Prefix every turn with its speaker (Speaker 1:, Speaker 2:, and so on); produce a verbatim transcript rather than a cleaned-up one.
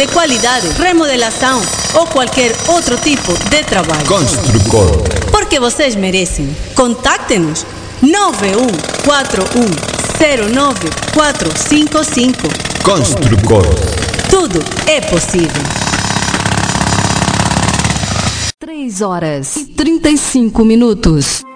Speaker 1: de qualidade, remodelação ou qualquer outro tipo de trabalho.
Speaker 2: Construcor.
Speaker 1: Porque vocês merecem. Contacte-nos nove um quatro um zero nove quatro cinco cinco.
Speaker 2: Construcor.
Speaker 1: Tudo é possível.
Speaker 3: três horas e trinta e cinco minutos.